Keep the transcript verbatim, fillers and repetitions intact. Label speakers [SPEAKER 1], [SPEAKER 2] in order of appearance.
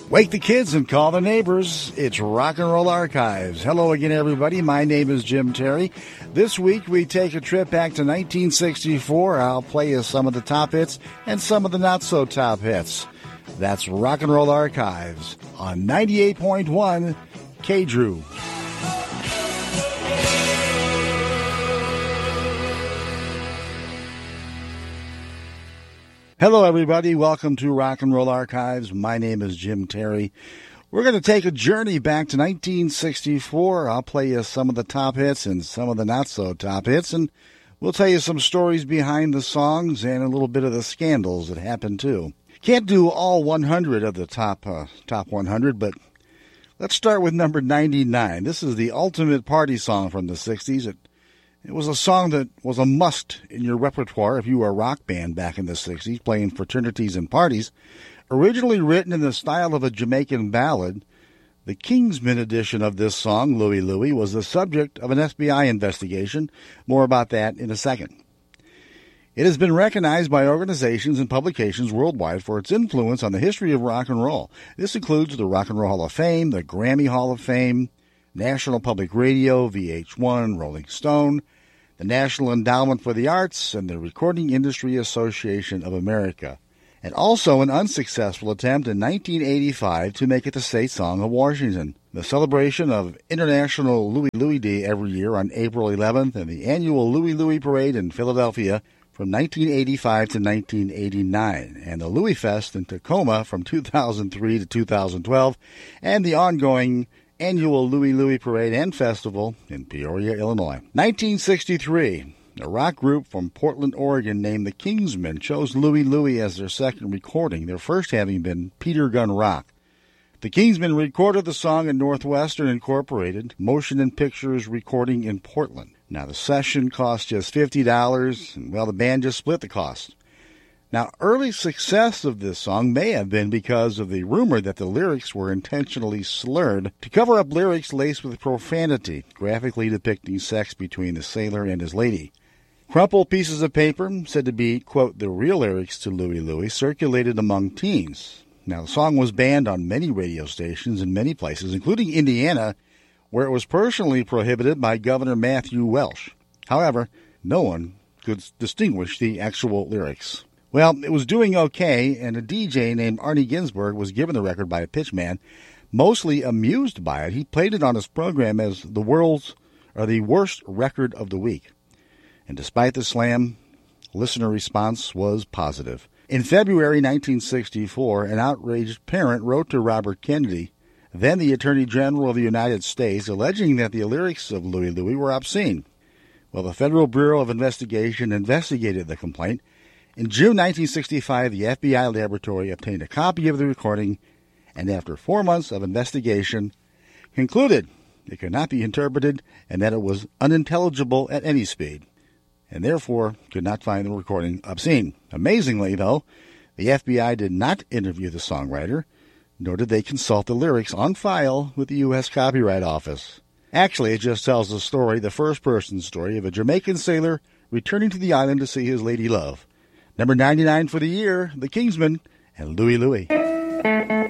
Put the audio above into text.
[SPEAKER 1] Wake the kids and call the neighbors. It's Rock and Roll Archives. Hello again, everybody. My name is Jim Terry. This week, we take a trip back to nineteen sixty-four. I'll play you some of the top hits and some of the not-so-top hits. That's Rock and Roll Archives on ninety-eight point one K-Drew. Hello, everybody. Welcome to Rock and Roll Archives. My name is Jim Terry. We're going to take a journey back to nineteen sixty-four. I'll play you some of the top hits and some of the not-so-top hits, and we'll tell you some stories behind the songs and a little bit of the scandals that happened, too. Can't do all one hundred of the top uh, top one hundred, but let's start with number ninety-nine. This is the ultimate party song from the sixties. It It was a song that was a must in your repertoire if you were a rock band back in the sixties, playing fraternities and parties. Originally written in the style of a Jamaican ballad, the Kingsmen edition of this song, Louie Louie, was the subject of an F B I investigation. More about that in a second. It has been recognized by organizations and publications worldwide for its influence on the history of rock and roll. This includes the Rock and Roll Hall of Fame, the Grammy Hall of Fame, National Public Radio, V H one, Rolling Stone, the National Endowment for the Arts, and the Recording Industry Association of America, and also an unsuccessful attempt in nineteen eighty-five to make it the state song of Washington. The celebration of International Louie Louie Day every year on April eleventh and the annual Louie Louie Parade in Philadelphia from nineteen eighty-five to nineteen eighty-nine, and the Louie Fest in Tacoma from two thousand three to two thousand twelve, and the ongoing annual Louie Louie Parade and Festival in Peoria, Illinois. nineteen sixty-three, a rock group from Portland, Oregon named the Kingsmen chose Louie Louie as their second recording, their first having been Peter Gunn Rock. The Kingsmen recorded the song at Northwestern Incorporated, Motion and Pictures Recording in Portland. Now, the session cost just fifty dollars, and, well, the band just split the cost. Now, early success of this song may have been because of the rumor that the lyrics were intentionally slurred to cover up lyrics laced with profanity, graphically depicting sex between the sailor and his lady. Crumpled pieces of paper, said to be, quote, the real lyrics to Louie Louie, circulated among teens. Now, the song was banned on many radio stations in many places, including Indiana, where it was personally prohibited by Governor Matthew Welsh. However, no one could distinguish the actual lyrics. Well, it was doing okay, and a D J named Arnie Ginsberg was given the record by a pitchman. Mostly amused by it, he played it on his program as the world's or the worst record of the week. And despite the slam, listener response was positive. In February nineteen sixty-four, an outraged parent wrote to Robert Kennedy, then the Attorney General of the United States, alleging that the lyrics of Louie Louie were obscene. Well, the Federal Bureau of Investigation investigated the complaint. In June nineteen sixty-five, the F B I laboratory obtained a copy of the recording, and after four months of investigation, concluded it could not be interpreted and that it was unintelligible at any speed, and therefore could not find the recording obscene. Amazingly, though, the F B I did not interview the songwriter, nor did they consult the lyrics on file with the U S Copyright Office. Actually, it just tells the story, the first-person story, of a Jamaican sailor returning to the island to see his lady love. Number ninety-nine for the year, the Kingsmen and Louie Louie.